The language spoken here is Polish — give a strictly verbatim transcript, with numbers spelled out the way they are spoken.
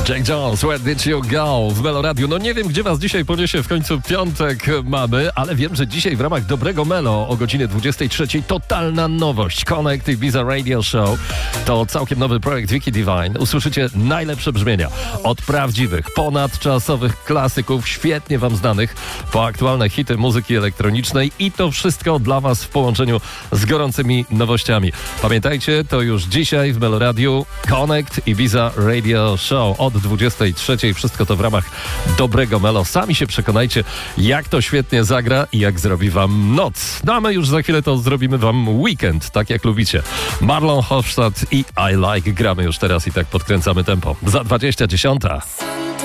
Jake Jones, Where Did You Go w Melo Radio. No nie wiem, gdzie was dzisiaj poniesie, w końcu piątek mamy, ale wiem, że dzisiaj w ramach Dobrego Melo o godzinie dwudziestej trzeciej totalna nowość. Connect Ibiza Radio Show to całkiem nowy projekt Vicky Divine. Usłyszycie najlepsze brzmienia od prawdziwych, ponadczasowych klasyków, świetnie wam znanych, po aktualne hity muzyki elektronicznej i to wszystko dla was w połączeniu z gorącymi nowościami. Pamiętajcie, to już dzisiaj w Melo Radio Connect Ibiza Radio Show od dwudziestej trzeciej. Wszystko to w ramach Dobrego Melo. Sami się przekonajcie, jak to świetnie zagra i jak zrobi wam noc. No a my już za chwilę to zrobimy wam weekend, tak jak lubicie. Marlon Hofstadt i I Like gramy już teraz i tak podkręcamy tempo. Za dwadzieścia dziesiąta.